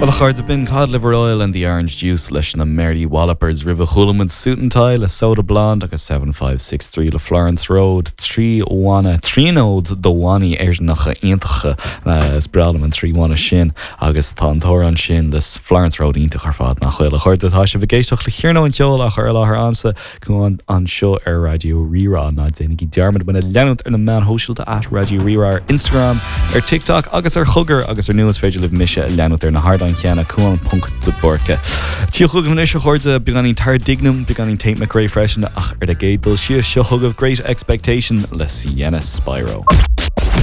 Well, a chuird a bin cod liver oil and the orange juice leis na Mary Wallopers River Chulamid Suitantile, a soda blonde agus 7563 Le Florence Road, tríód do Wani nacha intacha is bralum an tríhána sin agus tá an sin les Florence Road intach ar fad nach chuil a chuird atá se bhgéisteach le chéarna an teol a chuir láthair amsa go an seo ar Radio Rerá ná déananig dearmid buna leanúnt ar na man hóisiilta at Radio Rerá ar Instagram, ar TikTok agus ar chugar agus ar nuas féidir libh mise leanúnt ar na Hardain Cheanna cuan punct de borca. Tí chugam is chuirde beganí tar dignum beganí Tate McRae freisin ach ar de gédul si seo chugah Great Expectation le Sienna Spyro.